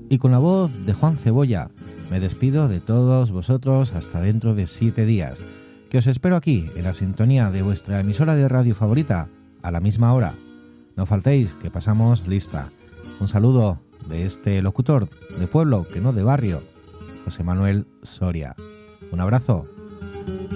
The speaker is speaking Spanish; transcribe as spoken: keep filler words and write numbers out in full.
Y con la voz de Juan Cebolla me despido de todos vosotros hasta dentro de siete días, que os espero aquí en la sintonía de vuestra emisora de radio favorita a la misma hora. No faltéis, que pasamos lista. Un saludo de este locutor de pueblo, que no de barrio, José Manuel Soria. Un abrazo.